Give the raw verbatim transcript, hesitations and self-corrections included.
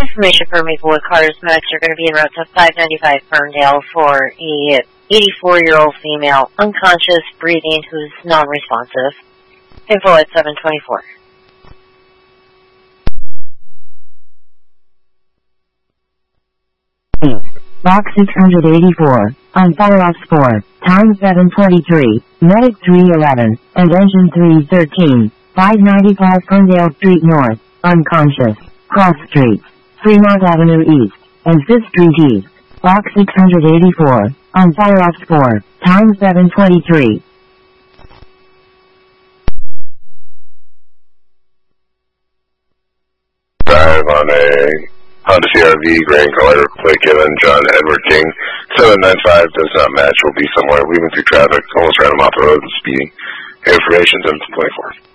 Information for Maplewood cars. Medics are going to be en route to five ninety-five Ferndale for a eighty-four-year-old female, unconscious, breathing, who's non-responsive. Info at seven twenty-four. Box six hundred eighty-four, on fire-off four, time seven twenty-three, medic three eleven, and engine three thirteen, five ninety-five Ferndale Street North, unconscious, cross streets, Fremont Avenue East, and fifth Street East, box six hundred eighty-four, on fire-off four, time seven twenty-three. Drive on a Honda C R V, Grand Color, plate given, John Edward King, seven nine five, does not match, will be somewhere leaving through traffic, almost ran him off the road and speeding. Information seven twenty-four.